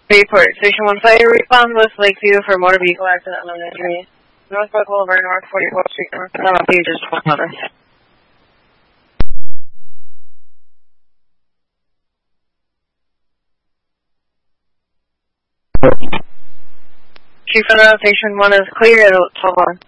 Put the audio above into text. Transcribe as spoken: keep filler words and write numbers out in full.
Report. Station one fire respond West Lakeview for motor vehicle accident unknown injury. Northbrook Boulevard, North forty-fourth Street, North. No, pages one hundred. Chief of Station one is clear at twelve one.